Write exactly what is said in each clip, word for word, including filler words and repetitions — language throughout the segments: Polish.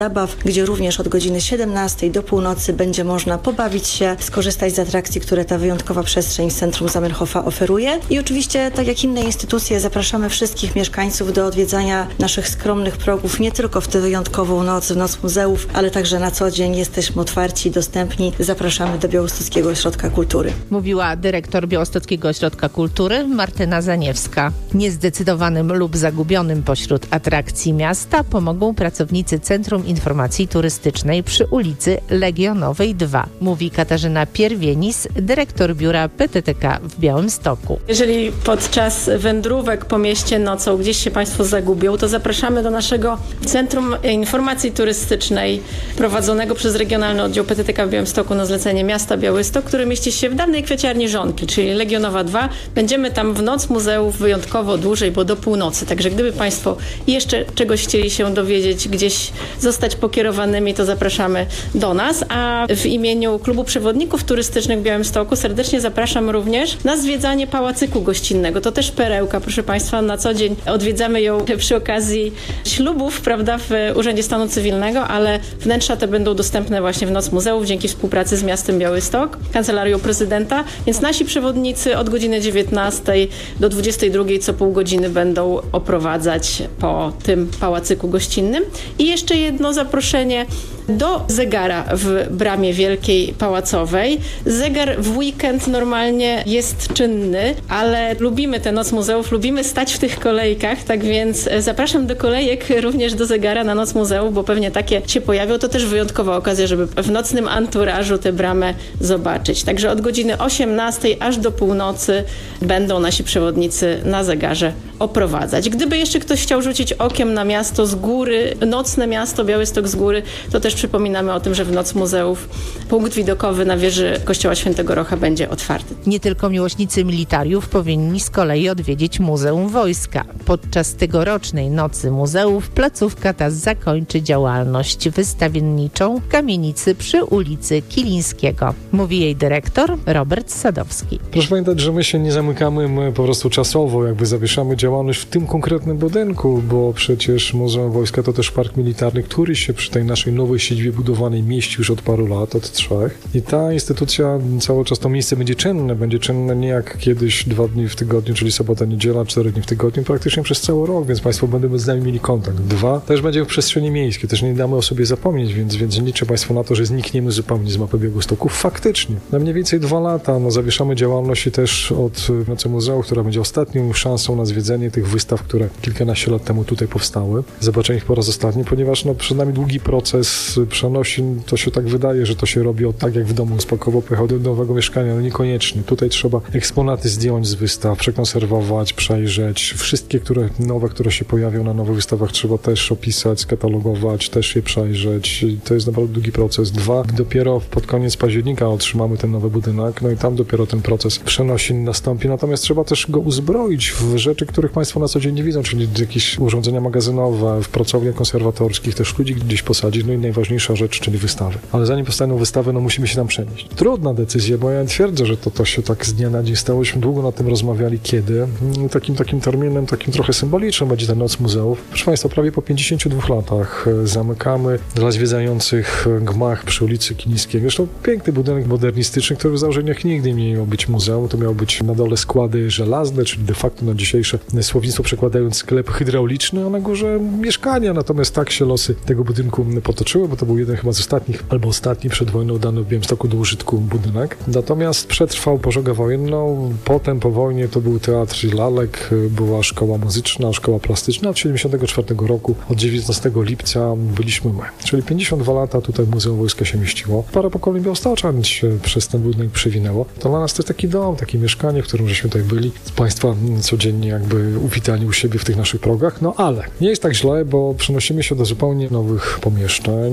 zabaw, gdzie również od godziny siedemnastej do północy będzie można pobawić się, skorzystać z atrakcji, które ta wyjątkowa przestrzeń z centrum Zamenhofa oferuje. I oczywiście, tak jak inne instytucje, zapraszamy wszystkich mieszkańców do odwiedzania naszych skromnych progów, nie tylko w tę wyjątkową noc, w Noc Muzeów, ale także na co dzień jesteśmy otwarci, dostępni. Zapraszamy do Białostockiego Ośrodka Kultury. Mówiła dyrektor Białostockiego Ośrodka Kultury Martyna Zaniewska. Niezdecydowanym lub zagubionym pośród atrakcji miasta pomogą pracownicy Centrum Informacji Turystycznej przy ulicy Legionowej dwa, mówi Katarzyna Pierwienis, dyrektor biura P T T K w Białymstoku. Jeżeli podczas wędrówek po mieście nocą gdzieś się Państwo zagubią, to zapraszamy do naszego Centrum Informacji Turystycznej prowadzonego przez Regionalny Oddział P T T K w Białymstoku na zlecenie miasta Białystok, który mieści się w dawnej kwieciarni Żonki, czyli Legionowa dwa. Będziemy tam w Noc Muzeów wyjątkowo dłużej, bo do północy. Także gdyby Państwo jeszcze czegoś chcieli się dowiedzieć, gdzieś zostać pokierowanymi, to zapraszamy do nas. A w imieniu Klubu Przewodników Turystycznych w Białymstoku serdecznie zapraszam również na zwiedzanie Pałacyku Gościnnego. To też perełka, proszę Państwa. Na co dzień odwiedzamy ją przy okazji ślubów, prawda, w Urzędzie Stanu Cywilnego, ale wnętrza te będą dostępne właśnie w Noc Muzeów dzięki współpracy z miastem Białystok, Kancelarią Prezydenta. Więc nasi przewodnicy od godziny dziewiętnastej do dwudziestej drugiej co pół godziny będą oprowadzać po tym Pałacyku Gościnnym. I jeszcze jedno zaproszenie do zegara w Bramie Wielkiej Pałacowej. Zegar w weekend normalnie jest czynny, ale lubimy tę Noc Muzeów, lubimy stać w tych kolejkach, tak więc zapraszam do kolejek również do zegara na Noc Muzeów, bo pewnie takie się pojawią. To też wyjątkowa okazja, żeby w nocnym anturażu tę bramę zobaczyć. Także od godziny osiemnastej aż do północy będą nasi przewodnicy na zegarze oprowadzać. Gdyby jeszcze ktoś chciał rzucić okiem na miasto z góry, nocne miasto Białystok z góry, to też przypominamy o tym, że w Noc Muzeów punkt widokowy na wieży Kościoła Świętego Rocha będzie otwarty. Nie tylko miłośnicy militariów powinni z kolei odwiedzić Muzeum Wojska. Podczas tegorocznej Nocy Muzeów placówka ta zakończy działalność wystawienniczą w kamienicy przy ulicy Kilińskiego. Mówi jej dyrektor Robert Sadowski. Proszę pamiętać, że my się nie zamykamy, my po prostu czasowo jakby zawieszamy działalność w tym konkretnym budynku, bo przecież Muzeum Wojska to też park militarny, który się przy tej naszej nowej siedzibie budowanej mieści już od paru lat, od trzech. I ta instytucja cały czas to miejsce będzie czynne, będzie czynne nie jak kiedyś dwa dni w tygodniu, czyli sobota, niedziela, cztery dni w tygodniu, praktycznie przez cały rok, więc Państwo będą z nami mieli kontakt. Dwa, też będzie w przestrzeni miejskiej, też nie damy o sobie zapomnieć, więc, więc nie liczę Państwo na to, że znikniemy zupełnie z mapy Białegostoku. Faktycznie. Na mniej więcej dwa lata no, zawieszamy działalność i też od Nocy Muzeów, która będzie ostatnią szansą na zwiedzenie tych wystaw, które kilkanaście lat temu tutaj powstały. Zobaczenie ich po raz ostatni, ponieważ no, przed nami długi proces przenosin, to się tak wydaje, że to się robi od tak jak w domu, spakowo pojechał do nowego mieszkania, no niekoniecznie. Tutaj trzeba eksponaty zdjąć z wystaw, przekonserwować, przejrzeć. Wszystkie które nowe, które się pojawią na nowych wystawach trzeba też opisać, skatalogować, też je przejrzeć. To jest naprawdę długi proces. Dwa, dopiero pod koniec października otrzymamy ten nowy budynek, no i tam dopiero ten proces przenosin nastąpi. Natomiast trzeba też go uzbroić w rzeczy, których Państwo na co dzień nie widzą, czyli jakieś urządzenia magazynowe, w pracowniach konserwatorskich, też ludzi gdzieś posadzić, no i najważniejsza rzecz, czyli wystawy. Ale zanim powstaną wystawy, no musimy się tam przenieść. Trudna decyzja, bo ja twierdzę, że to, to się tak z dnia na dzień stałośmy. Długo na tym rozmawiali, kiedy. Takim takim terminem, takim trochę symbolicznym będzie ta Noc Muzeów. Proszę Państwa, prawie po pięćdziesięciu dwóch latach zamykamy dla zwiedzających gmach przy ulicy Kilińskiego. Zresztą piękny budynek modernistyczny, który w założeniach nigdy nie miał być muzeum. To miał być na dole składy żelazne, czyli de facto na dzisiejsze słownictwo przekładając sklep hydrauliczny, a na górze mieszkania. Natomiast tak się losy tego budynku potoczyły, bo to był jeden chyba z ostatnich, albo ostatni przed wojną dany w Białymstoku do użytku budynek. Natomiast przetrwał pożogę wojenną. Potem po wojnie to był teatr lalek, była szkoła muzyczna, szkoła plastyczna. Od siedemdziesiątego czwartego roku, od dziewiętnastego lipca byliśmy my. Czyli pięćdziesiąt dwa lata tutaj Muzeum Wojska się mieściło. Parę pokoleń białostoczan się przez ten budynek przewinęło. To dla nas to jest taki dom, takie mieszkanie, w którym żeśmy tutaj byli. Państwa codziennie jakby uwitali u siebie w tych naszych progach. No ale nie jest tak źle, bo przenosimy się do zupełnie nowych pomieszczeń.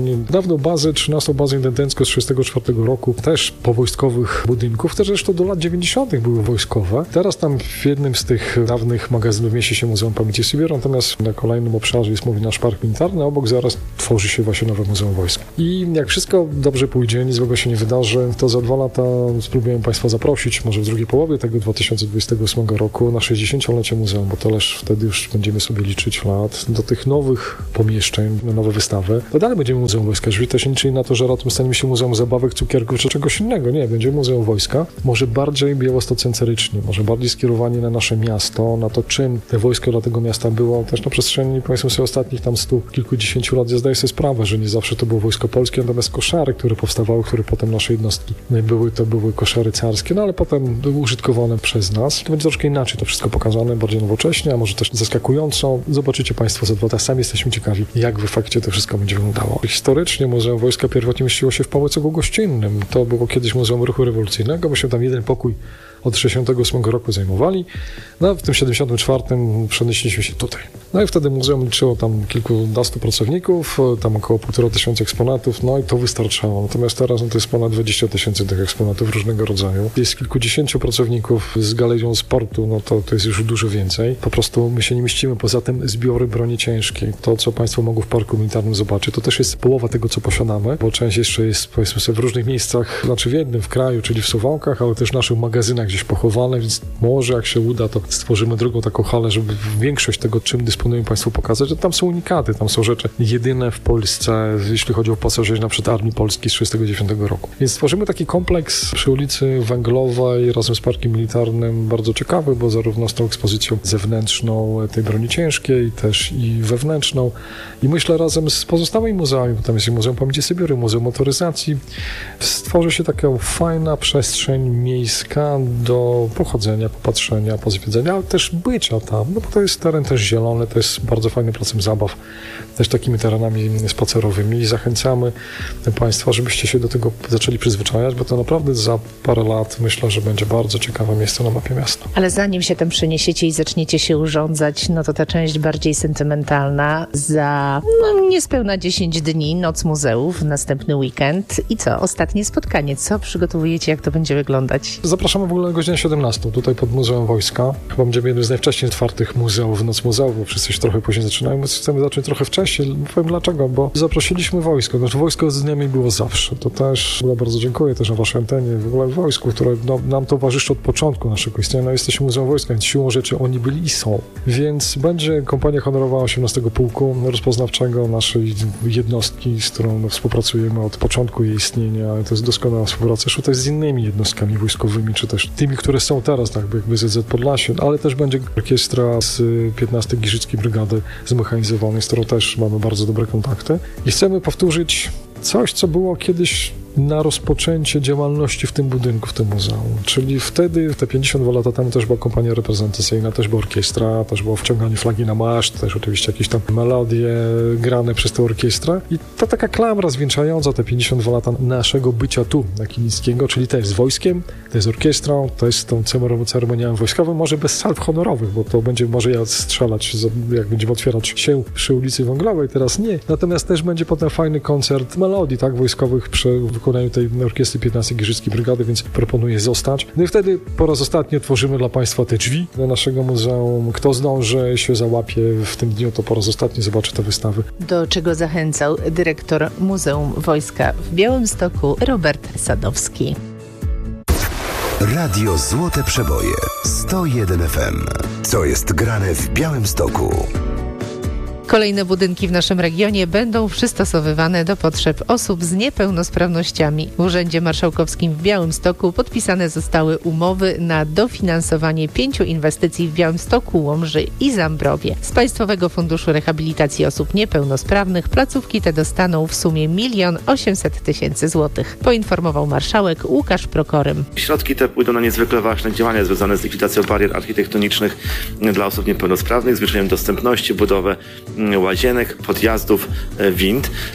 przestrzeni. Dawno bazę, trzynastą bazę intendencką z trzydziestego czwartego roku, też powojskowych budynków, też zresztą do lat dziewięćdziesiątych były wojskowe. Teraz tam w jednym z tych dawnych magazynów mieści się Muzeum Pamięci Sybiru, natomiast na kolejnym obszarze jest mówi nasz park militarny, a obok zaraz tworzy się właśnie nowe Muzeum Wojska. I jak wszystko dobrze pójdzie, nic złego się nie wydarzy, to za dwa lata spróbuję Państwa zaprosić, może w drugiej połowie tego dwa tysiące dwudziestego ósmego roku na sześćdziesięciolecie muzeum, bo to też wtedy już będziemy sobie liczyć lat do tych nowych pomieszczeń, na nowe wystawy. To dalej będziemy Muzeum Wojska. Jeżeli to się liczy na to, że ratem staniemy się Muzeum Zabawek, Cukierków czy czegoś innego. Nie, będzie Muzeum Wojska. Może bardziej białostocentrycznie, może bardziej skierowanie na nasze miasto, na to, czym te wojsko dla tego miasta było. Też na przestrzeni, powiedzmy sobie, ostatnich tam stu kilkudziesięciu lat ja zdaję sobie sprawę, że nie zawsze to było wojsko polskie, natomiast koszary, które powstawały, które potem nasze jednostki były, to były koszary carskie, no ale potem były użytkowane przez nas. To będzie troszkę inaczej to wszystko pokazane, bardziej nowocześnie, a może też zaskakująco. Zobaczycie Państwo za dwa lata. Sami jesteśmy ciekawi, jak w efekcie to wszystko będzie wyglądało. Historycznie Muzeum Wojska pierwotnie mieściło się w Pałacu Gościnnym. To było kiedyś Muzeum Ruchu Rewolucyjnego. Myśmy tam jeden pokój od sześćdziesiątego ósmego roku zajmowali. No, w tym siedemdziesiątym czwartym przenieśliśmy się tutaj. No i wtedy muzeum liczyło tam kilkunastu pracowników, tam około półtora tysiąca eksponatów, no i to wystarczało. Natomiast teraz no, to jest ponad dwadzieścia tysięcy tych eksponatów różnego rodzaju. Jest kilkudziesięciu pracowników z galerią sportu, no to, to jest już dużo więcej. Po prostu my się nie mieścimy. Poza tym zbiory broni ciężkiej. To, co Państwo mogą w Parku Militarnym zobaczyć, to też jest połowa tego, co posiadamy, bo część jeszcze jest, powiedzmy sobie, w różnych miejscach, znaczy w jednym w kraju, czyli w Suwałkach, ale też w naszych magazynach gdzieś pochowane, więc może jak się uda, to stworzymy drugą taką halę, żeby większość tego, czym dysponują Państwu pokazać, że tam są unikaty, tam są rzeczy jedyne w Polsce, jeśli chodzi o pasażerzy na przykład Armii Polskiej z tysiąc dziewięćset trzydziestego dziewiątego roku. Więc stworzymy taki kompleks przy ulicy Węglowej razem z Parkiem Militarnym, bardzo ciekawy, bo zarówno z tą ekspozycją zewnętrzną tej broni ciężkiej, też i wewnętrzną. I myślę razem z pozostałymi muzeami, bo tam jest i Muzeum Pamięci Sybiru, Muzeum Motoryzacji, stworzy się taka fajna przestrzeń miejska do pochodzenia, popatrzenia, pozwiedzenia, ale też bycia tam, no bo to jest teren też zielony, to jest bardzo fajny placem zabaw, też takimi terenami spacerowymi i zachęcamy Państwa, żebyście się do tego zaczęli przyzwyczajać, bo to naprawdę za parę lat myślę, że będzie bardzo ciekawe miejsce na mapie miasta. Ale zanim się tam przeniesiecie i zaczniecie się urządzać, no to ta część bardziej sentymentalna za no, niespełna dziesięć dni, Noc Muzeów, następny weekend i co? Ostatnie spotkanie. Co przygotowujecie, jak to będzie wyglądać? Zapraszamy w ogóle na godzinę siedemnastą, tutaj pod Muzeum Wojska. Chyba będziemy jednym z najwcześniej otwartych muzeów, Noc Muzeów, bo wszyscy się trochę później zaczynają. My chcemy zacząć trochę wcześniej. Powiem dlaczego, bo zaprosiliśmy wojsko. Znaczy wojsko z nami było zawsze. To też bardzo dziękuję też na waszej antenie, w ogóle wojsku, które no, nam towarzyszy od początku naszego istnienia. No, jesteśmy Muzeum Wojska, więc siłą rzeczy oni byli i są. Więc będzie kompania honorowa osiemnastego Pułku Rozpoznawczego naszej jednostki, z którą współpracujemy od początku jej istnienia. To jest doskonała współpraca. Zresztą to jest z innymi jednostkami wojskowymi, czy też tymi, które są teraz, tak jakby Z Z Podlasie, ale też będzie orkiestra z piętnastej Giżyckiej Brygady Zmechanizowanej, z którą też mamy bardzo dobre kontakty. I chcemy powtórzyć coś, co było kiedyś na rozpoczęcie działalności w tym budynku, w tym muzeum. Czyli wtedy, te pięćdziesiąt dwa lata temu też była kompania reprezentacyjna, też była orkiestra, też było wciąganie flagi na maszt, też oczywiście jakieś tam melodie grane przez tę orkiestrę. I to taka klamra zwieńczająca te pięćdziesiąt dwa lata naszego bycia tu, na Kilińskiego, czyli też z wojskiem, to jest orkiestrą, to jest tą ceremoniałem wojskowym, może bez salw honorowych, bo to będzie może ja strzelać, jak będziemy otwierać się przy ulicy Węglowej, teraz nie. Natomiast też będzie potem fajny koncert melodii, tak, wojskowych przy wykonaniu tej orkiestry piętnastej Giżyckiej Brygady, więc proponuję zostać. No i wtedy po raz ostatni otworzymy dla Państwa te drzwi do naszego muzeum. Kto zdąży się załapie w tym dniu, to po raz ostatni zobaczy te wystawy. Do czego zachęcał dyrektor Muzeum Wojska w Białymstoku Robert Sadowski. Radio Złote Przeboje sto jeden F M. Co jest grane w Białymstoku? Kolejne budynki w naszym regionie będą przystosowywane do potrzeb osób z niepełnosprawnościami. W Urzędzie Marszałkowskim w Białymstoku podpisane zostały umowy na dofinansowanie pięciu inwestycji w Białymstoku, Łomży i Zambrowie. Z Państwowego Funduszu Rehabilitacji Osób Niepełnosprawnych placówki te dostaną w sumie milion osiemset tysięcy złotych, poinformował marszałek Łukasz Prokorym. Środki te pójdą na niezwykle ważne działania związane z likwidacją barier architektonicznych dla osób niepełnosprawnych, zwiększeniem dostępności, budowę łazienek, podjazdów, wind.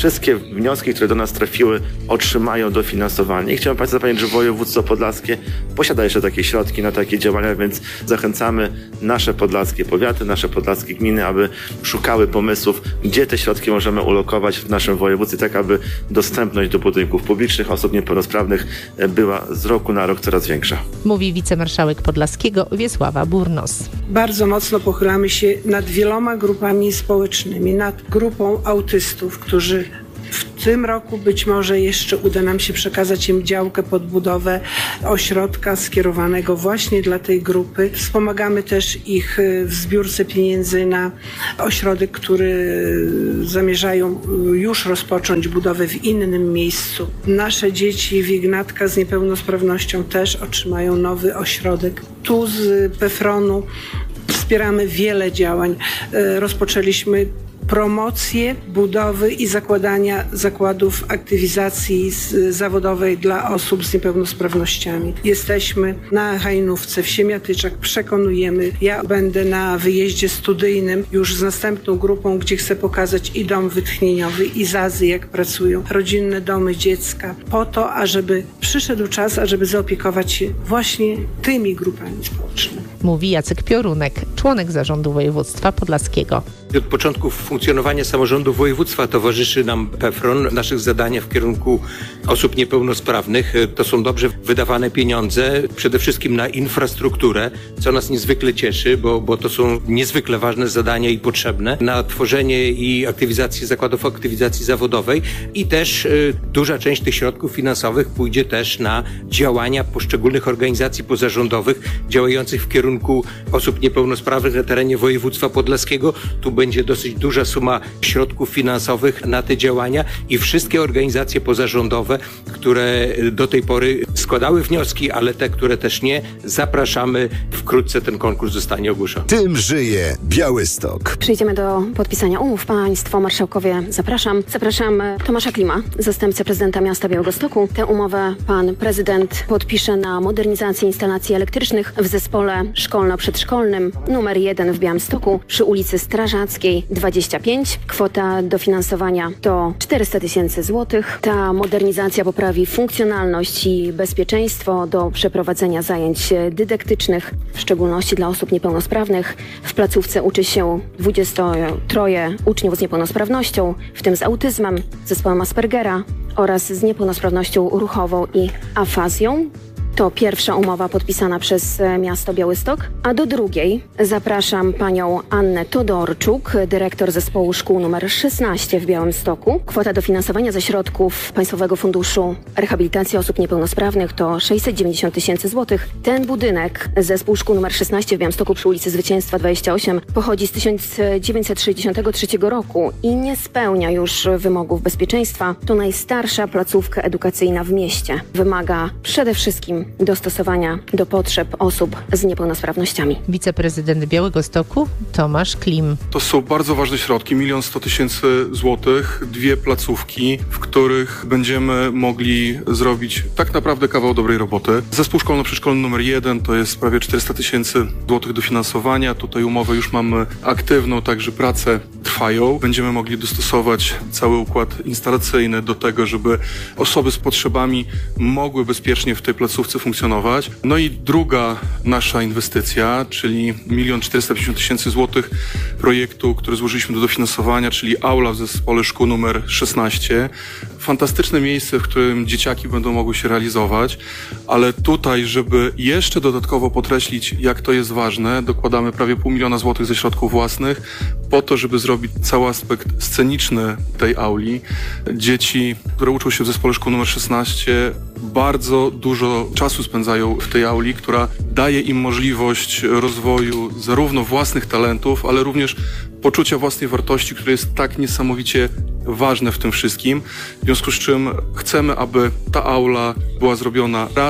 wszystkie wnioski, które do nas trafiły, otrzymają dofinansowanie. I chciałem Państwa zapewnić, że województwo podlaskie posiada jeszcze takie środki na takie działania, więc zachęcamy nasze podlaskie powiaty, nasze podlaskie gminy, aby szukały pomysłów, gdzie te środki możemy ulokować w naszym województwie, tak aby dostępność do budynków publicznych osób niepełnosprawnych była z roku na rok coraz większa. Mówi wicemarszałek Podlaskiego Wiesława Burnos. Bardzo mocno pochylamy się nad wieloma grupami społecznymi, nad grupą autystów, którzy w tym roku być może jeszcze uda nam się przekazać im działkę pod budowę ośrodka skierowanego właśnie dla tej grupy. Wspomagamy też ich w zbiórce pieniędzy na ośrodek, który zamierzają już rozpocząć budowę w innym miejscu. Nasze dzieci w Ignatka z niepełnosprawnością też otrzymają nowy ośrodek. Tu z PEFRON-u wspieramy wiele działań. Rozpoczęliśmy promocję budowy i zakładania zakładów aktywizacji zawodowej dla osób z niepełnosprawnościami. Jesteśmy na Hajnówce, w Siemiatyczach, przekonujemy. Ja będę na wyjeździe studyjnym już z następną grupą, gdzie chcę pokazać i dom wytchnieniowy, i zazy, jak pracują, rodzinne domy dziecka, po to, ażeby przyszedł czas, ażeby zaopiekować się właśnie tymi grupami społecznymi. Mówi Jacek Piorunek, członek zarządu województwa podlaskiego. Od początku funkcjonowania samorządu województwa towarzyszy nam PEFRON w naszych zadaniach w kierunku osób niepełnosprawnych. To są dobrze wydawane pieniądze, przede wszystkim na infrastrukturę, co nas niezwykle cieszy, bo, bo to są niezwykle ważne zadania i potrzebne, na tworzenie i aktywizację zakładów aktywizacji zawodowej i też y, duża część tych środków finansowych pójdzie też na działania poszczególnych organizacji pozarządowych działających w kierunku osób niepełnosprawnych na terenie województwa podlaskiego. Tu będzie dosyć duża suma środków finansowych na te działania i wszystkie organizacje pozarządowe, które do tej pory składały wnioski, ale te, które też nie, zapraszamy. Wkrótce ten konkurs zostanie ogłoszony. Tym żyje Białystok. Przejdziemy do podpisania umów. Państwo marszałkowie, zapraszam. Zapraszam Tomasza Klima, zastępcę prezydenta miasta Białegostoku. Tę umowę pan prezydent podpisze na modernizację instalacji elektrycznych w zespole szkolno-przedszkolnym numer jeden w Białymstoku przy ulicy Strażackiej dwadzieścia pięć. Kwota dofinansowania to czterysta tysięcy złotych. Ta modernizacja poprawi funkcjonalność i bezpieczeństwo do przeprowadzenia zajęć dydaktycznych, w szczególności dla osób niepełnosprawnych. W placówce uczy się dwudziestu trzech uczniów z niepełnosprawnością, w tym z autyzmem, zespołem Aspergera oraz z niepełnosprawnością ruchową i afazją. To pierwsza umowa podpisana przez miasto Białystok, a do drugiej zapraszam panią Annę Todorczuk, dyrektor zespołu szkół nr szesnaście w Białymstoku. Kwota dofinansowania ze środków Państwowego Funduszu Rehabilitacji Osób Niepełnosprawnych to sześćset dziewięćdziesiąt tysięcy złotych. Ten budynek, zespół szkół nr szesnaście w Białymstoku przy ulicy Zwycięstwa dwadzieścia osiem, pochodzi z tysiąc dziewięćset sześćdziesiątego trzeciego roku i nie spełnia już wymogów bezpieczeństwa. To najstarsza placówka edukacyjna w mieście. Wymaga przede wszystkim dostosowania do potrzeb osób z niepełnosprawnościami. Wiceprezydent Białegostoku Tomasz Klim. To są bardzo ważne środki, milion sto tysięcy złotych, dwie placówki, w których będziemy mogli zrobić tak naprawdę kawał dobrej roboty. Zespół szkolno-przedszkolny numer jeden to jest prawie czterysta tysięcy złotych dofinansowania. Tutaj umowę już mamy aktywną, także prace trwają. Będziemy mogli dostosować cały układ instalacyjny do tego, żeby osoby z potrzebami mogły bezpiecznie w tej placówce funkcjonować. No i druga nasza inwestycja, czyli milion czterysta pięćdziesiąt tysięcy złotych projektu, który złożyliśmy do dofinansowania, czyli aula w zespole szkół numer szesnaście. Fantastyczne miejsce, w którym dzieciaki będą mogły się realizować, ale tutaj, żeby jeszcze dodatkowo podkreślić, jak to jest ważne, dokładamy prawie pół miliona złotych ze środków własnych po to, żeby zrobić cały aspekt sceniczny tej auli. Dzieci, które uczą się w zespole szkół numer szesnaście, bardzo dużo czasu spędzają w tej auli, która daje im możliwość rozwoju zarówno własnych talentów, ale również poczucia własnej wartości, które jest tak niesamowicie ważne w tym wszystkim. W związku z czym chcemy, aby ta aula była zrobiona raz,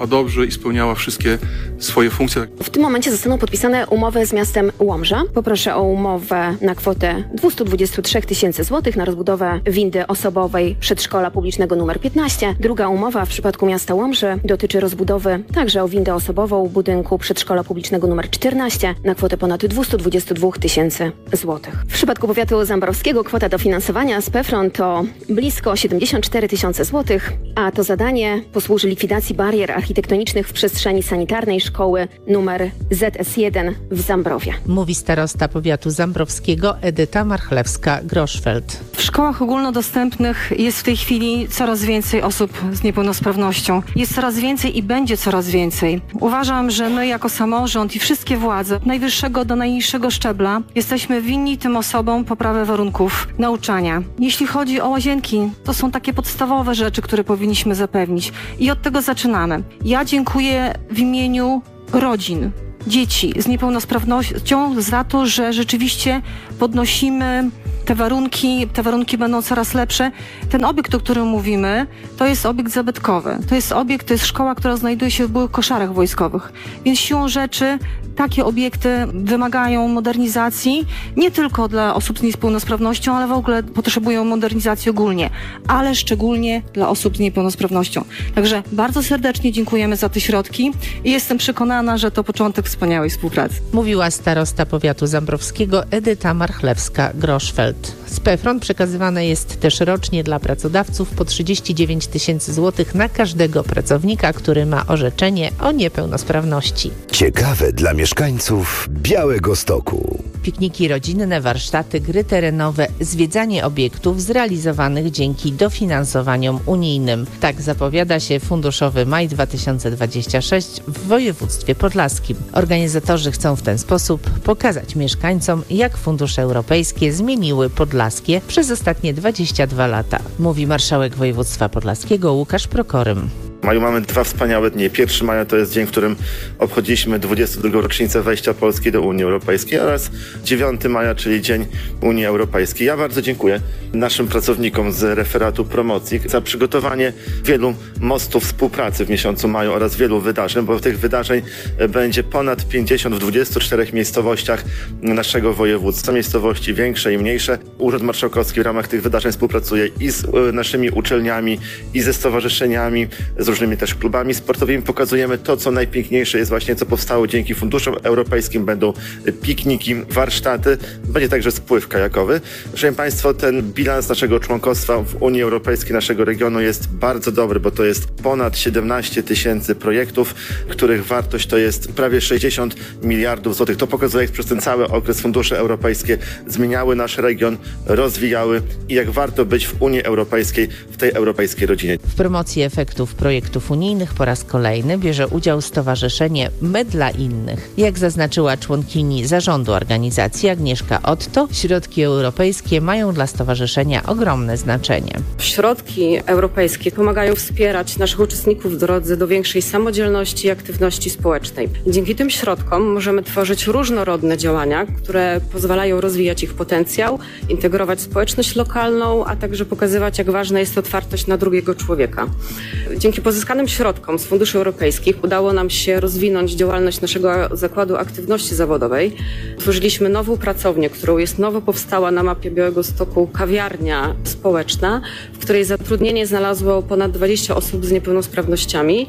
a dobrze i spełniała wszystkie swoje funkcje. W tym momencie zostaną podpisane umowy z miastem Łomża. Poproszę o umowę na kwotę dwieście dwadzieścia trzy tysięcy złotych na rozbudowę windy osobowej przedszkola publicznego numer piętnaście. Druga umowa w przypadku miasta Łomży dotyczy rozbudowy także o windę osobową budynku przedszkola publicznego numer czternaście na kwotę ponad dwieście dwadzieścia dwa tysięcy złotych. W przypadku powiatu zambrowskiego kwota dofinansowania z PEFRON to blisko siedemdziesiąt cztery tysiące złotych, a to zadanie posłuży likwidacji barier architektonicznych w przestrzeni sanitarnej szkoły numer Z S jeden w Zambrowie. Mówi starosta powiatu zambrowskiego Edyta Marchlewska-Groszfeld. W szkołach ogólnodostępnych jest w tej chwili coraz więcej osób z niepełnosprawnością. Jest coraz więcej i będzie coraz więcej. Uważam, że my jako samorząd i wszystkie władze, od najwyższego do najniższego szczebla, jesteśmy winni tym osobom poprawę warunków nauczania. Jeśli chodzi o łazienki, to są takie podstawowe rzeczy, które powinniśmy zapewnić. I od tego zaczynamy. Ja dziękuję w imieniu rodzin, dzieci z niepełnosprawnością za to, że rzeczywiście podnosimy te warunki, te warunki będą coraz lepsze. Ten obiekt, o którym mówimy, to jest obiekt zabytkowy. To jest obiekt, to jest szkoła, która znajduje się w byłych koszarach wojskowych. Więc siłą rzeczy takie obiekty wymagają modernizacji, nie tylko dla osób z niepełnosprawnością, ale w ogóle potrzebują modernizacji ogólnie, ale szczególnie dla osób z niepełnosprawnością. Także bardzo serdecznie dziękujemy za te środki i jestem przekonana, że to początek wspaniałej współpracy. Mówiła starosta powiatu zambrowskiego Edyta Marchlewska-Groszfeld. Z PEFRON przekazywane jest też rocznie dla pracodawców po trzydzieści dziewięć tysięcy złotych na każdego pracownika, który ma orzeczenie o niepełnosprawności. Ciekawe dla mieszkańców Białegostoku. Pikniki rodzinne, warsztaty, gry terenowe, zwiedzanie obiektów zrealizowanych dzięki dofinansowaniom unijnym. Tak zapowiada się Funduszowy Maj dwa tysiące dwudziesty szósty w województwie podlaskim. Organizatorzy chcą w ten sposób pokazać mieszkańcom, jak fundusze europejskie zmieniły Podlaskie przez ostatnie dwadzieścia dwa lata. Mówi marszałek województwa podlaskiego Łukasz Prokorym. W maju mamy dwa wspaniałe dni. pierwszego maja to jest dzień, w którym obchodziliśmy dwudziestą drugą rocznicę wejścia Polski do Unii Europejskiej oraz dziewiątego maja, czyli Dzień Unii Europejskiej. Ja bardzo dziękuję naszym pracownikom z referatu promocji za przygotowanie wielu mostów współpracy w miesiącu maju oraz wielu wydarzeń, bo tych wydarzeń będzie ponad pięćdziesiąt w dwudziestu czterech miejscowościach naszego województwa. Miejscowości większe i mniejsze. Urząd Marszałkowski w ramach tych wydarzeń współpracuje i z naszymi uczelniami, i ze stowarzyszeniami, z różnymi też klubami sportowymi. Pokazujemy to, co najpiękniejsze jest właśnie, co powstało dzięki funduszom europejskim. Będą pikniki, warsztaty, będzie także spływ kajakowy. Szanowni Państwo, ten bilans naszego członkostwa w Unii Europejskiej, naszego regionu jest bardzo dobry, bo to jest ponad siedemnaście tysięcy projektów, których wartość to jest prawie sześćdziesiąt miliardów złotych. To pokazuje, jak przez ten cały okres fundusze europejskie zmieniały nasz region, rozwijały i jak warto być w Unii Europejskiej, w tej europejskiej rodzinie. W promocji efektów projektów unijnych po raz kolejny bierze udział Stowarzyszenie My dla Innych. Jak zaznaczyła członkini zarządu organizacji Agnieszka Otto, środki europejskie mają dla stowarzyszenia ogromne znaczenie. Środki europejskie pomagają wspierać naszych uczestników w drodze do większej samodzielności i aktywności społecznej. Dzięki tym środkom możemy tworzyć różnorodne działania, które pozwalają rozwijać ich potencjał, integrować społeczność lokalną, a także pokazywać, jak ważna jest otwartość na drugiego człowieka. Dzięki pozyskanym środkom z funduszy europejskich udało nam się rozwinąć działalność naszego Zakładu Aktywności Zawodowej. Tworzyliśmy nową pracownię, którą jest nowo powstała na mapie Białegostoku kawiarnia społeczna, w której zatrudnienie znalazło ponad dwadzieścia osób z niepełnosprawnościami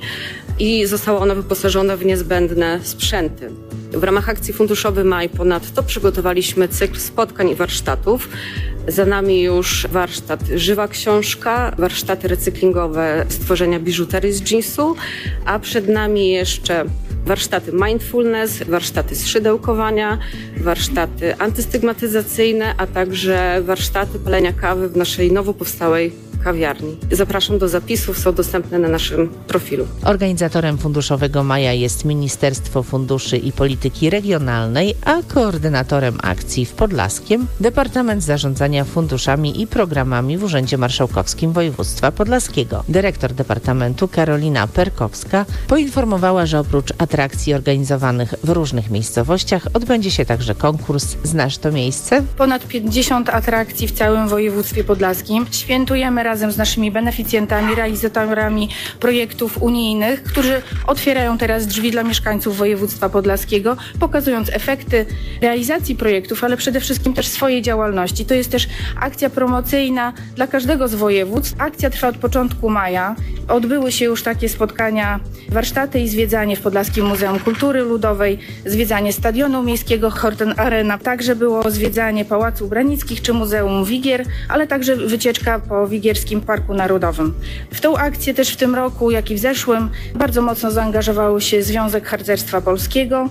i została ona wyposażona w niezbędne sprzęty. W ramach akcji Funduszowy Maj ponadto przygotowaliśmy cykl spotkań i warsztatów. Za nami już warsztat Żywa Książka, warsztaty recyklingowe stworzenia biżuterii z jeansu, a przed nami jeszcze warsztaty mindfulness, warsztaty szydełkowania, warsztaty antystygmatyzacyjne, a także warsztaty palenia kawy w naszej nowo powstałej kawiarni. Zapraszam do zapisów, są dostępne na naszym profilu. Organizatorem Funduszowego Maja jest Ministerstwo Funduszy i Polityki Regionalnej, a koordynatorem akcji w Podlaskiem Departament Zarządzania Funduszami i Programami w Urzędzie Marszałkowskim Województwa Podlaskiego. Dyrektor Departamentu Karolina Perkowska poinformowała, że oprócz atrakcji organizowanych w różnych miejscowościach odbędzie się także konkurs Znasz to miejsce? Ponad pięćdziesiąt atrakcji w całym województwie podlaskim. Świętujemy razem z naszymi beneficjentami, realizatorami projektów unijnych, którzy otwierają teraz drzwi dla mieszkańców województwa podlaskiego, pokazując efekty realizacji projektów, ale przede wszystkim też swojej działalności. To jest też akcja promocyjna dla każdego z województw. Akcja trwa od początku maja. Odbyły się już takie spotkania, warsztaty i zwiedzanie w Podlaskim Muzeum Kultury Ludowej, zwiedzanie Stadionu Miejskiego Horten Arena, także było zwiedzanie Pałacu Branickich czy Muzeum Wigier, ale także wycieczka po Wigierskim Parku Narodowym. W tą akcję też w tym roku, jak i w zeszłym, bardzo mocno zaangażował się Związek Harcerstwa Polskiego.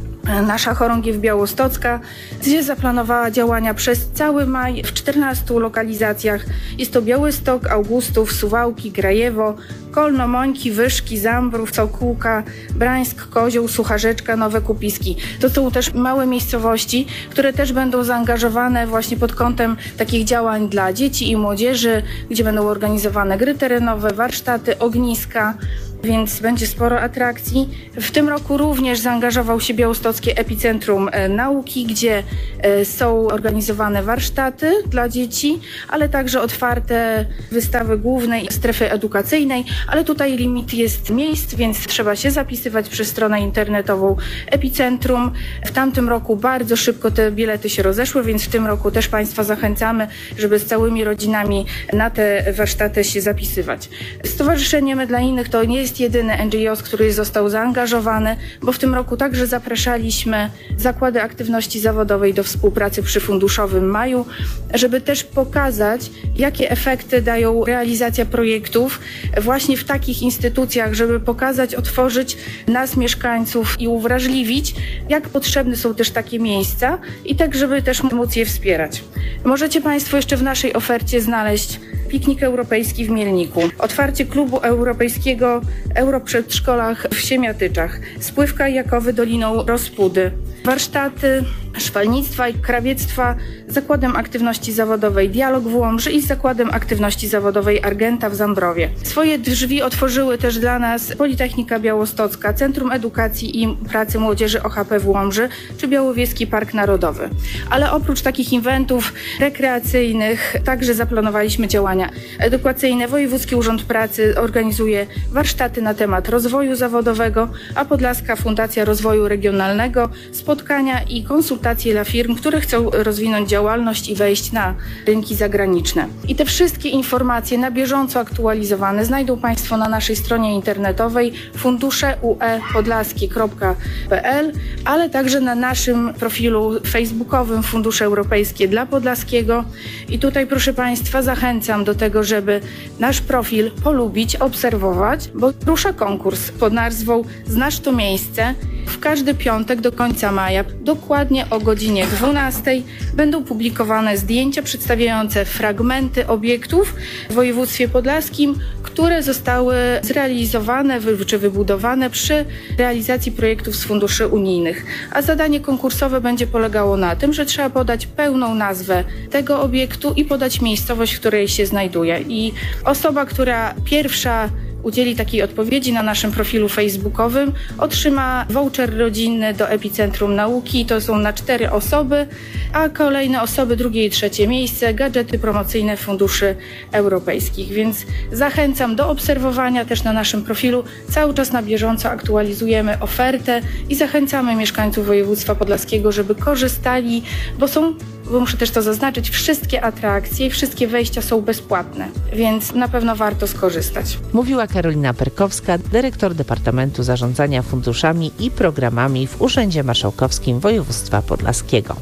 Nasza chorągiew białostocka, gdzie zaplanowała działania przez cały maj w czternastu lokalizacjach. Jest to Białystok, Augustów, Suwałki, Grajewo, Kolno, Mońki, Wyszki, Zambrów, Całkółka, Brańsk, Kozioł, Sucharzeczka, Nowe Kupiski. To są też małe miejscowości, które też będą zaangażowane właśnie pod kątem takich działań dla dzieci i młodzieży, gdzie będą organizowane gry terenowe, warsztaty, ogniska, więc będzie sporo atrakcji. W tym roku również zaangażował się Białostockie Epicentrum Nauki, gdzie są organizowane warsztaty dla dzieci, ale także otwarte wystawy głównej strefy edukacyjnej, ale tutaj limit jest miejsc, więc trzeba się zapisywać przez stronę internetową Epicentrum. W tamtym roku bardzo szybko te bilety się rozeszły, więc w tym roku też Państwa zachęcamy, żeby z całymi rodzinami na te warsztaty się zapisywać. Stowarzyszenie My dla Innych to nie jest jedyny N G O, który został zaangażowany, bo w tym roku także zapraszaliśmy zakłady aktywności zawodowej do współpracy przy Funduszowym Maju, żeby też pokazać, jakie efekty dają realizacja projektów właśnie w takich instytucjach, żeby pokazać, otworzyć nas, mieszkańców i uwrażliwić, jak potrzebne są też takie miejsca i tak, żeby też móc je wspierać. Możecie Państwo jeszcze w naszej ofercie znaleźć piknik europejski w Mielniku, otwarcie klubu europejskiego Europrzedszkolach w Siemiatyczach, spływ kajakowy Doliną Rospudy, warsztaty szwalnictwa i krawiectwa z Zakładem Aktywności Zawodowej Dialog w Łomży i z Zakładem Aktywności Zawodowej Argenta w Zambrowie. Swoje drzwi otworzyły też dla nas Politechnika Białostocka, Centrum Edukacji i Pracy Młodzieży O H P w Łomży czy Białowieski Park Narodowy. Ale oprócz takich eventów rekreacyjnych także zaplanowaliśmy działania edukacyjne. Wojewódzki Urząd Pracy organizuje warsztaty na temat rozwoju zawodowego, a Podlaska Fundacja Rozwoju Regionalnego spotkania i konsultacje dla firm, które chcą rozwinąć działalność i wejść na rynki zagraniczne. I te wszystkie informacje na bieżąco aktualizowane znajdą Państwo na naszej stronie internetowej fundusze u e podlaskie kropka p l, ale także na naszym profilu facebookowym Fundusze Europejskie dla Podlaskiego. I tutaj, proszę Państwa, zachęcam do tego, żeby nasz profil polubić, obserwować, bo rusza konkurs pod nazwą Znasz to miejsce. W każdy piątek do końca maja, dokładnie o godzinie dwunastej, będą publikowane zdjęcia przedstawiające fragmenty obiektów w województwie podlaskim, które zostały zrealizowane czy wybudowane przy realizacji projektów z funduszy unijnych. A zadanie konkursowe będzie polegało na tym, że trzeba podać pełną nazwę tego obiektu i podać miejscowość, w której się znajduje. I osoba, która pierwsza udzieli takiej odpowiedzi na naszym profilu facebookowym, otrzyma voucher rodzinny do Epicentrum Nauki. To są na cztery osoby, a kolejne osoby, drugie i trzecie miejsce, gadżety promocyjne funduszy europejskich. Więc zachęcam do obserwowania też na naszym profilu. Cały czas na bieżąco aktualizujemy ofertę i zachęcamy mieszkańców województwa podlaskiego, żeby korzystali, bo są, bo muszę też to zaznaczyć, wszystkie atrakcje i wszystkie wejścia są bezpłatne, więc na pewno warto skorzystać. Mówiła Karolina Perkowska, dyrektor Departamentu Zarządzania Funduszami i Programami w Urzędzie Marszałkowskim Województwa Podlaskiego.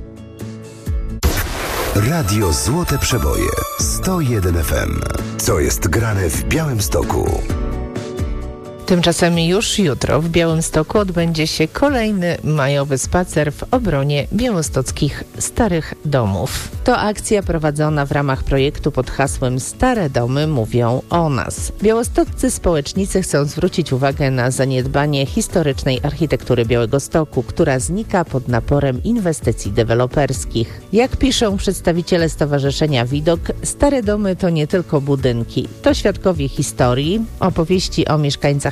Radio Złote Przeboje sto jeden F M. Co jest grane w Białymstoku? Tymczasem już jutro w Białymstoku odbędzie się kolejny majowy spacer w obronie białostockich starych domów. To akcja prowadzona w ramach projektu pod hasłem Stare Domy mówią o nas. Białostoccy społecznicy chcą zwrócić uwagę na zaniedbanie historycznej architektury Białegostoku, która znika pod naporem inwestycji deweloperskich. Jak piszą przedstawiciele Stowarzyszenia Widok, stare domy to nie tylko budynki, to świadkowie historii, opowieści o mieszkańcach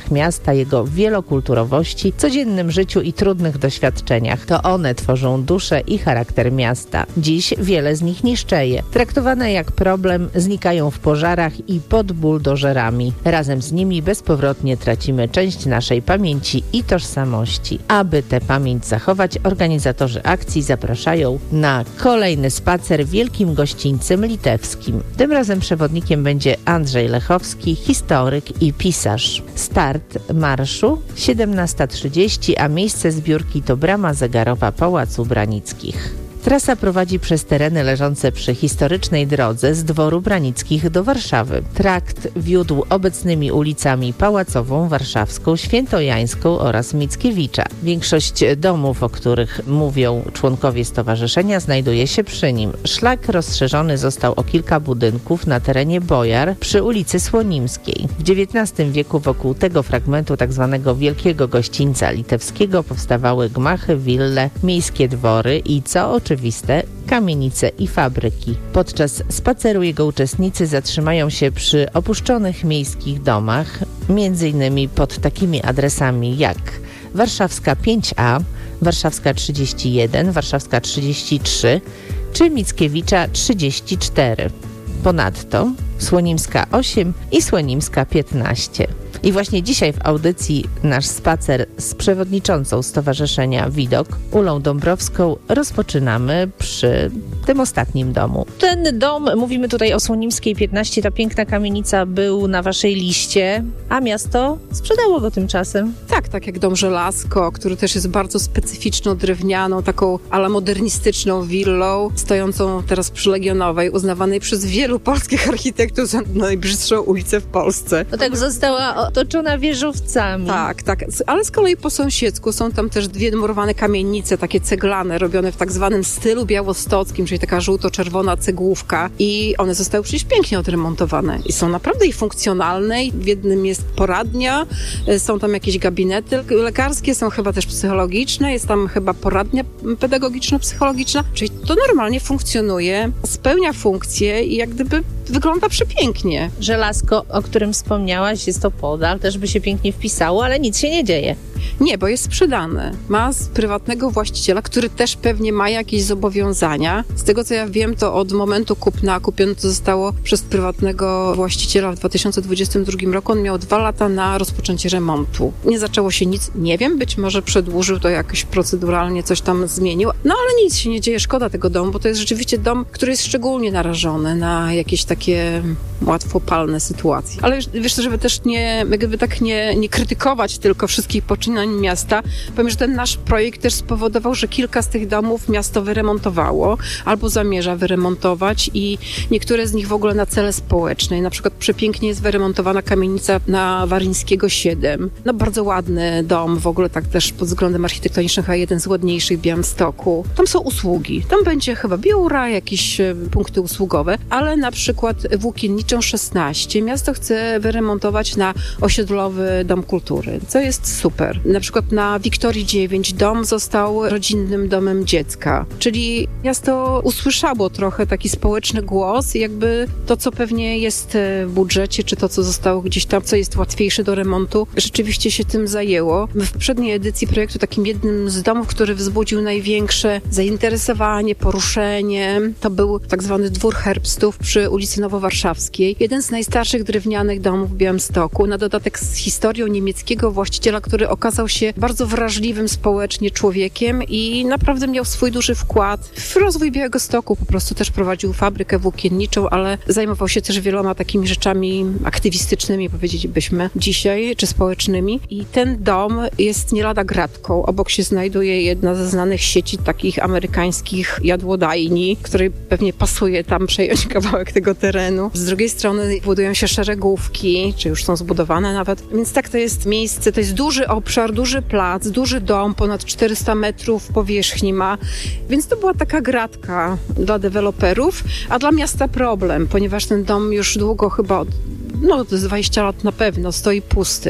problemach miasta, jego wielokulturowości, codziennym życiu i trudnych doświadczeniach. To one tworzą duszę i charakter miasta. Dziś wiele z nich niszczeje. Traktowane jak problem, znikają w pożarach i pod buldożerami. Razem z nimi bezpowrotnie tracimy część naszej pamięci i tożsamości. Aby tę pamięć zachować, organizatorzy akcji zapraszają na kolejny spacer wielkim gościńcem litewskim. Tym razem przewodnikiem będzie Andrzej Lechowski, historyk i pisarz. Start marszu siedemnasta trzydzieści, a miejsce zbiórki to brama zegarowa Pałacu Branickich. Trasa prowadzi przez tereny leżące przy historycznej drodze z dworu Branickich do Warszawy. Trakt wiódł obecnymi ulicami Pałacową, Warszawską, Świętojańską oraz Mickiewicza. Większość domów, o których mówią członkowie stowarzyszenia, znajduje się przy nim. Szlak rozszerzony został o kilka budynków na terenie Bojar przy ulicy Słonimskiej. W dziewiętnastym wieku wokół tego fragmentu tzw. Wielkiego Gościńca Litewskiego powstawały gmachy, wille, miejskie dwory i co oczywiście Oczywiste, kamienice i fabryki. Podczas spaceru jego uczestnicy zatrzymają się przy opuszczonych miejskich domach, między innymi pod takimi adresami jak Warszawska pięć A, Warszawska trzydzieści jeden, Warszawska trzydzieści trzy czy Mickiewicza trzydzieści cztery. Ponadto Słonimska osiem i Słonimska piętnaście. I właśnie dzisiaj w audycji nasz spacer z przewodniczącą Stowarzyszenia Widok, Ulą Dąbrowską, rozpoczynamy przy tym ostatnim domu. Ten dom, mówimy tutaj o Słonimskiej piętnaście, ta piękna kamienica, był na waszej liście, a miasto sprzedało go tymczasem. Tak, tak jak dom Żelazko, który też jest bardzo specyficzną, drewnianą, taką ala modernistyczną willą, stojącą teraz przy Legionowej, uznawanej przez wielu polskich architektów za najbrzydszą ulicę w Polsce. No tak została otoczona wieżowcami. Tak, tak, ale z kolei po sąsiedzku są tam też dwie murowane kamienice, takie ceglane, robione w tak zwanym stylu białostockim, czyli taka żółto-czerwona cegłówka i one zostały przecież pięknie odremontowane i są naprawdę i funkcjonalne. W jednym jest poradnia, są tam jakieś gabinety lekarskie, są chyba też psychologiczne, jest tam chyba poradnia pedagogiczno-psychologiczna, czyli to normalnie funkcjonuje, spełnia funkcję i jak gdyby wygląda przepięknie. Żelazko, o którym wspomniałaś, jest to podal, też by się pięknie wpisało, ale nic się nie dzieje. Nie, bo jest sprzedane. Ma z prywatnego właściciela, który też pewnie ma jakieś zobowiązania. Z tego co ja wiem, to od momentu kupna kupione to zostało przez prywatnego właściciela w dwa tysiące dwudziestym drugim roku. On miał dwa lata na rozpoczęcie remontu. Nie zaczęło się nic, nie wiem, być może przedłużył to jakoś proceduralnie, coś tam zmienił, no ale nic się nie dzieje, szkoda tego domu, bo to jest rzeczywiście dom, który jest szczególnie narażony na jakieś takie łatwopalne sytuacje. Ale wiesz, żeby też nie, jakby tak nie, nie krytykować tylko wszystkich poczynań miasta, powiem, że ten nasz projekt też spowodował, że kilka z tych domów miasto wyremontowało albo zamierza wyremontować i niektóre z nich w ogóle na cele społeczne. Na przykład przepięknie jest wyremontowana kamienica na Warińskiego siedem. No bardzo ładny dom, w ogóle tak też pod względem architektonicznym, a jeden z ładniejszych w Białymstoku. Tam są usługi. Tam będzie chyba biura, jakieś punkty usługowe, ale na przykład Włókienniczą szesnaście miasto chce wyremontować na osiedlowy dom kultury, co jest super. Na przykład na Wiktorii dziewięć dom został rodzinnym domem dziecka, czyli miasto usłyszało trochę taki społeczny głos i jakby to, co pewnie jest w budżecie, czy to, co zostało gdzieś tam, co jest łatwiejsze do remontu, rzeczywiście się tym zajęło. W poprzedniej edycji projektu takim jednym z domów, który wzbudził największe zainteresowanie, poruszenie, to był tak zwany Dwór Herbstów przy ulicy Nowowarszawskiej. Jeden z najstarszych drewnianych domów w Białymstoku, na dodatek z historią niemieckiego właściciela, który okazał się bardzo wrażliwym społecznie człowiekiem i naprawdę miał swój duży wkład w rozwój Białegostoku. Po prostu też prowadził fabrykę włókienniczą, ale zajmował się też wieloma takimi rzeczami aktywistycznymi, powiedzielibyśmy dzisiaj, czy społecznymi. I ten dom jest nie lada gratką. Obok się znajduje jedna ze znanych sieci takich amerykańskich jadłodajni, której pewnie pasuje tam przejąć kawałek tego terenu. Z drugiej strony budują się szeregówki, czy już są zbudowane nawet. Więc tak, to jest miejsce, to jest duży obszar, duży plac, duży dom, ponad czterysta metrów powierzchni ma, więc to była taka gratka dla deweloperów, a dla miasta problem, ponieważ ten dom już długo, chyba od, no to jest dwadzieścia lat na pewno, stoi pusty.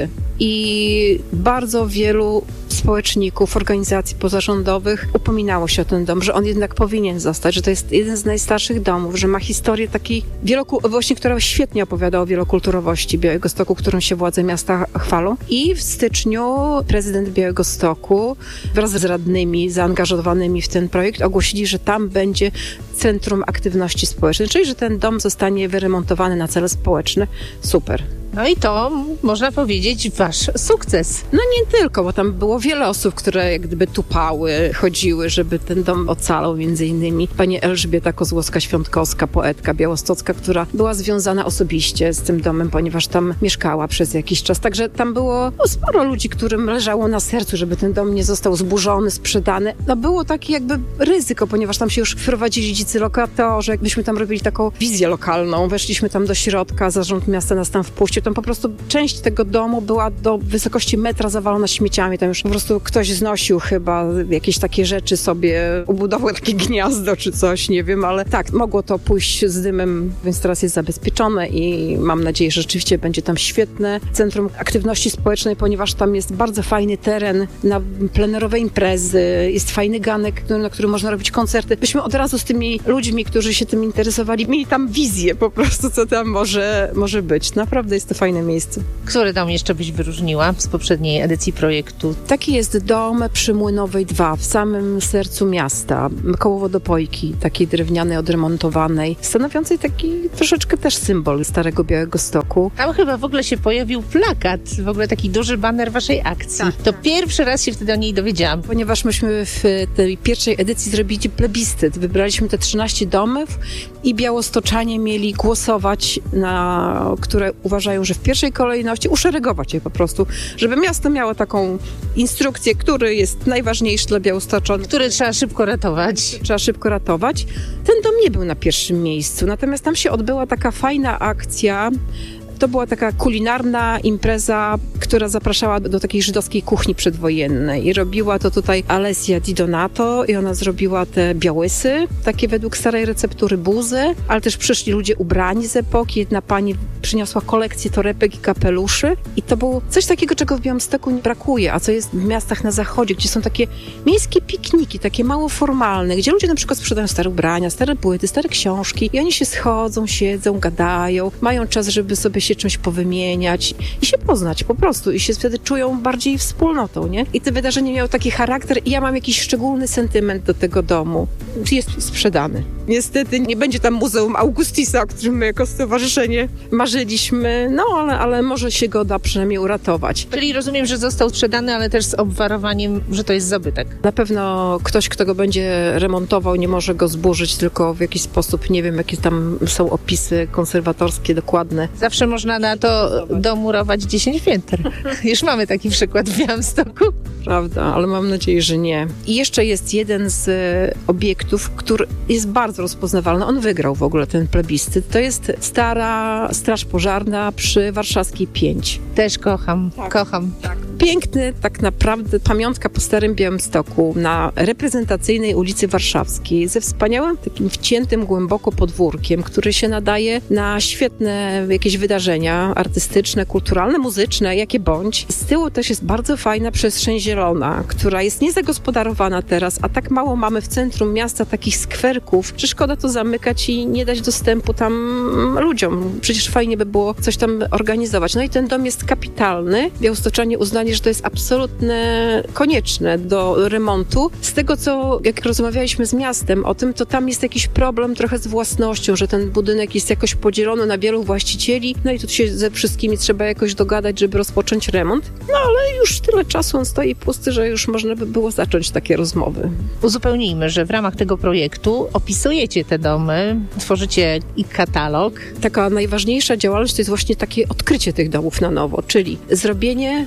i bardzo wielu społeczników, organizacji pozarządowych upominało się o ten dom, że on jednak powinien zostać, że to jest jeden z najstarszych domów, że ma historię takiej wieloku- właśnie, która świetnie opowiada o wielokulturowości Białegostoku, którą się władze miasta chwalą. I w styczniu prezydent Białegostoku wraz z radnymi zaangażowanymi w ten projekt ogłosili, że tam będzie Centrum Aktywności Społecznej, czyli że ten dom zostanie wyremontowany na cele społeczne. Super. No i to, można powiedzieć, wasz sukces. No nie tylko, bo tam było wiele osób, które jak gdyby tupały, chodziły, żeby ten dom ocalał, między innymi pani Elżbieta Kozłowska-Świątkowska, poetka białostocka, która była związana osobiście z tym domem, ponieważ tam mieszkała przez jakiś czas. Także tam było no, sporo ludzi, którym leżało na sercu, żeby ten dom nie został zburzony, sprzedany. No było takie jakby ryzyko, ponieważ tam się już wprowadzili dzicy lokatorzy, jakbyśmy tam robili taką wizję lokalną, weszliśmy tam do środka, zarząd miasta nas tam wpuścił, tam po prostu część tego domu była do wysokości metra zawalona śmieciami, tam już po prostu ktoś znosił chyba jakieś takie rzeczy sobie, ubudował takie gniazdo czy coś, nie wiem, ale tak, mogło to pójść z dymem, więc teraz jest zabezpieczone i mam nadzieję, że rzeczywiście będzie tam świetne Centrum Aktywności Społecznej, ponieważ tam jest bardzo fajny teren na plenerowe imprezy, jest fajny ganek, na którym można robić koncerty. Myśmy od razu z tymi ludźmi, którzy się tym interesowali, mieli tam wizję po prostu, co tam może, może być. Naprawdę jest to fajne miejsce. Który dom jeszcze byś wyróżniła z poprzedniej edycji projektu? Taki jest dom przy Młynowej dwa, w samym sercu miasta, koło wodopojki, takiej drewnianej, odremontowanej, stanowiącej taki troszeczkę też symbol Starego Białegostoku. Tam chyba w ogóle się pojawił plakat, w ogóle taki duży baner waszej akcji. Tak, to tak. Pierwszy raz się wtedy o niej dowiedziałam. Ponieważ myśmy w tej pierwszej edycji zrobili plebiscyt, wybraliśmy te trzynaście domów i białostoczanie mieli głosować na, które uważają, że w pierwszej kolejności uszeregować je po prostu, żeby miasto miało taką instrukcję, który jest najważniejszy dla Białostoczan. Który trzeba szybko ratować. Trzeba szybko ratować. Ten dom nie był na pierwszym miejscu, natomiast tam się odbyła taka fajna akcja. To była taka kulinarna impreza, która zapraszała do takiej żydowskiej kuchni przedwojennej i robiła to tutaj Alessia Di Donato i ona zrobiła te białysy, takie według starej receptury buzy, ale też przyszli ludzie ubrani z epoki. Jedna pani przyniosła kolekcję torebek i kapeluszy i to było coś takiego, czego w Białymstoku nie brakuje, a co jest w miastach na zachodzie, gdzie są takie miejskie pikniki, takie mało formalne, gdzie ludzie na przykład sprzedają stare ubrania, stare płyty, stare książki i oni się schodzą, siedzą, gadają, mają czas, żeby sobie się czymś powymieniać i się poznać po prostu i się wtedy czują bardziej wspólnotą, nie? I te wydarzenie miało taki charakter i ja mam jakiś szczególny sentyment do tego domu. Jest sprzedany. Niestety nie będzie tam Muzeum Augustisa, o którym my jako stowarzyszenie marzyliśmy, no ale, ale może się go da przynajmniej uratować. Czyli rozumiem, że został sprzedany, ale też z obwarowaniem, że to jest zabytek. Na pewno ktoś, kto go będzie remontował, nie może go zburzyć, tylko w jakiś sposób, nie wiem, jakie tam są opisy konserwatorskie dokładne. Zawsze można na to domurować dziesięć pięter. Już mamy taki przykład w Białymstoku. Prawda, ale mam nadzieję, że nie. I jeszcze jest jeden z obiektów, który jest bardzo rozpoznawalny. On wygrał w ogóle ten plebiscyt. To jest stara straż pożarna przy Warszawskiej pięć. Też kocham, tak, kocham. Tak. Piękny, tak naprawdę pamiątka po Starym Białymstoku na reprezentacyjnej ulicy Warszawskiej ze wspaniałym takim wciętym głęboko podwórkiem, który się nadaje na świetne jakieś wydarzenia artystyczne, kulturalne, muzyczne, jakie bądź. Z tyłu też jest bardzo fajna przestrzeń zielona, która jest niezagospodarowana teraz, a tak mało mamy w centrum miasta takich skwerków, że szkoda to zamykać i nie dać dostępu tam ludziom. Przecież fajnie by było coś tam organizować. No i ten dom jest kapitalny. Białostoczanie uznali, że to jest absolutnie konieczne do remontu. Z tego, co jak rozmawialiśmy z miastem o tym, to tam jest jakiś problem trochę z własnością, że ten budynek jest jakoś podzielony na wielu właścicieli, no i tu się ze wszystkimi trzeba jakoś dogadać, żeby rozpocząć remont. No ale już tyle czasu on stoi pusty, że już można by było zacząć takie rozmowy. Uzupełnijmy, że w ramach tego projektu opisujecie te domy, tworzycie ich katalog. Taka najważniejsza działalność to jest właśnie takie odkrycie tych domów na nowo, czyli zrobienie opisu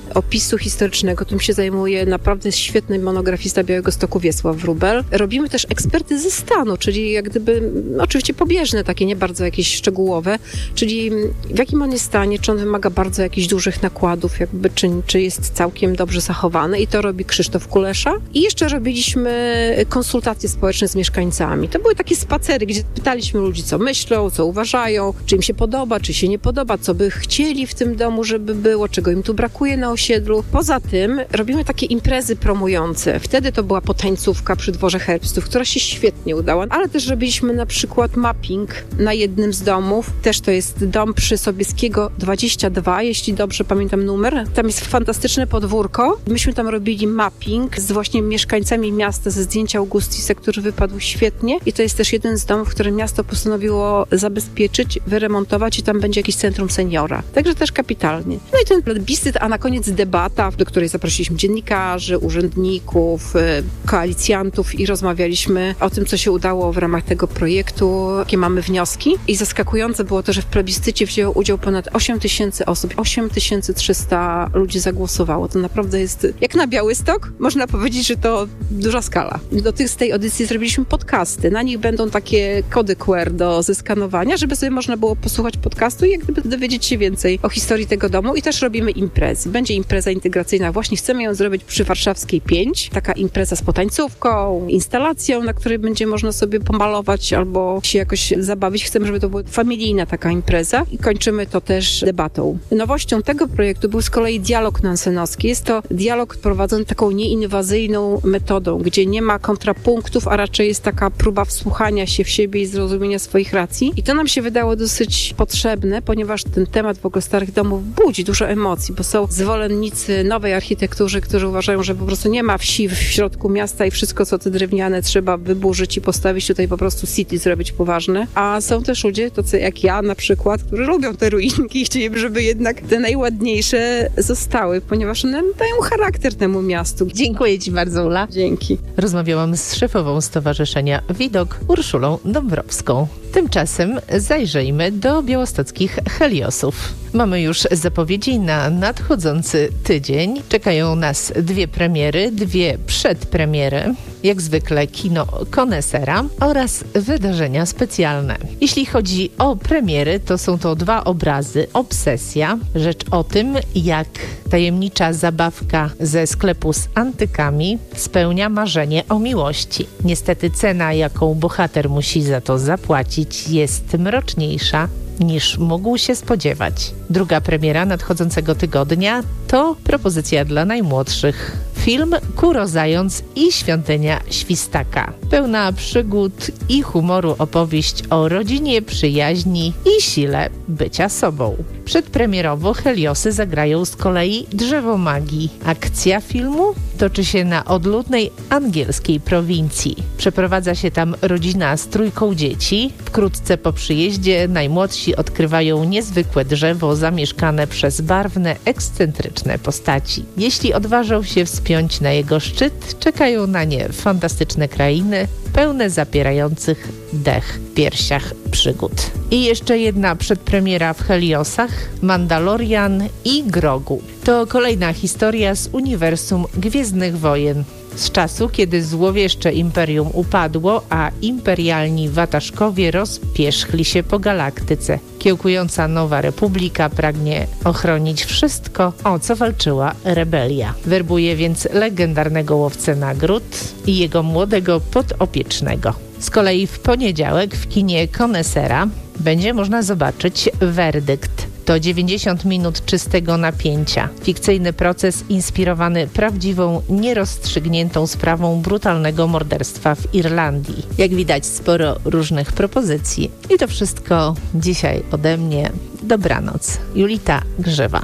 spisu historycznego, tym się zajmuje naprawdę świetny monografista Białegostoku Wiesław Wróbel. Robimy też ekspertyzy stanu, czyli jak gdyby, no oczywiście pobieżne, takie nie bardzo jakieś szczegółowe, czyli w jakim on jest stanie, czy on wymaga bardzo jakichś dużych nakładów, jakby, czy, czy jest całkiem dobrze zachowany, i to robi Krzysztof Kulesza. I jeszcze robiliśmy konsultacje społeczne z mieszkańcami. To były takie spacery, gdzie pytaliśmy ludzi, co myślą, co uważają, czy im się podoba, czy się nie podoba, co by chcieli w tym domu, żeby było, czego im tu brakuje na osiedlu. Poza tym robimy takie imprezy promujące. Wtedy to była potańcówka przy dworze Herbstów, która się świetnie udała, ale też robiliśmy na przykład mapping na jednym z domów. Też to jest dom przy Sobieskiego dwadzieścia dwa, jeśli dobrze pamiętam numer. Tam jest fantastyczne podwórko. Myśmy tam robili mapping z właśnie mieszkańcami miasta, ze zdjęcia Augustisa, który wypadł świetnie, i to jest też jeden z domów, który miasto postanowiło zabezpieczyć, wyremontować, i tam będzie jakieś centrum seniora. Także też kapitalnie. No i ten plebiscyt, a na koniec debata, do której zaprosiliśmy dziennikarzy, urzędników, koalicjantów i rozmawialiśmy o tym, co się udało w ramach tego projektu, jakie mamy wnioski. I zaskakujące było to, że w plebiscycie wzięło udział ponad osiem tysięcy osób. osiem tysięcy trzysta ludzi zagłosowało. To naprawdę jest, jak na Białystok, można powiedzieć, że to duża skala. Do tych, z tej audycji zrobiliśmy podcasty. Na nich będą takie kody Q R do zeskanowania, żeby sobie można było posłuchać podcastu i jak gdyby dowiedzieć się więcej o historii tego domu. I też robimy imprezy. Będzie impreza integracyjna. Właśnie chcemy ją zrobić przy Warszawskiej pięć. Taka impreza z potańcówką, instalacją, na której będzie można sobie pomalować albo się jakoś zabawić. Chcemy, żeby to była familijna taka impreza, i kończymy to też debatą. Nowością tego projektu był z kolei dialog nansenowski. Jest to dialog prowadzony taką nieinwazyjną metodą, gdzie nie ma kontrapunktów, a raczej jest taka próba wsłuchania się w siebie i zrozumienia swoich racji. I to nam się wydało dosyć potrzebne, ponieważ ten temat w ogóle starych domów budzi dużo emocji, bo są zwolennicy nowej architektury, którzy uważają, że po prostu nie ma wsi w środku miasta i wszystko, co te drewniane, trzeba wyburzyć i postawić tutaj po prostu city, zrobić poważne. A są też ludzie, tacy jak ja na przykład, którzy lubią te ruinki i chcieliby, żeby jednak te najładniejsze zostały, ponieważ one dają charakter temu miastu. Dziękuję Ci bardzo, Ula. Dzięki. Rozmawiałam z szefową Stowarzyszenia Widok, Urszulą Dąbrowską. Tymczasem zajrzyjmy do białostockich Heliosów. Mamy już zapowiedzi na nadchodzący tydzień. Czekają nas dwie premiery, dwie przedpremiery, jak zwykle kino Konesera oraz wydarzenia specjalne. Jeśli chodzi o premiery, to są to dwa obrazy. Obsesja, rzecz o tym, jak tajemnicza zabawka ze sklepu z antykami spełnia marzenie o miłości. Niestety cena, jaką bohater musi za to zapłacić, jest mroczniejsza niż mógł się spodziewać. Druga premiera nadchodzącego tygodnia to propozycja dla najmłodszych. Film Kuro Zając i Świątynia Świstaka. Pełna przygód i humoru opowieść o rodzinie, przyjaźni i sile bycia sobą. Przedpremierowo Heliosy zagrają z kolei Drzewo Magii. Akcja filmu toczy się na odludnej angielskiej prowincji. Przeprowadza się tam rodzina z trójką dzieci. Wkrótce po przyjeździe najmłodsi odkrywają niezwykłe drzewo zamieszkane przez barwne, ekscentryczne postaci. Jeśli odważą się wspiąć na jego szczyt, czekają na nie fantastyczne krainy, pełne zapierających dech w piersiach przygód. I jeszcze jedna przedpremiera w Heliosach, Mandalorian i Grogu. To kolejna historia z uniwersum Gwiezdnych Wojen. Z czasu, kiedy złowieszcze imperium upadło, a imperialni wataszkowie rozpierzchli się po galaktyce. Kiełkująca Nowa Republika pragnie ochronić wszystko, o co walczyła rebelia. Werbuje więc legendarnego łowcę nagród i jego młodego podopiecznego. Z kolei w poniedziałek w kinie Konesera będzie można zobaczyć Werdykt. To dziewięćdziesiąt minut czystego napięcia. Fikcyjny proces inspirowany prawdziwą, nierozstrzygniętą sprawą brutalnego morderstwa w Irlandii. Jak widać, sporo różnych propozycji. I to wszystko dzisiaj ode mnie. Dobranoc. Julita Grzywa.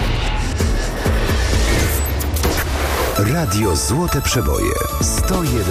Radio Złote Przeboje sto jeden.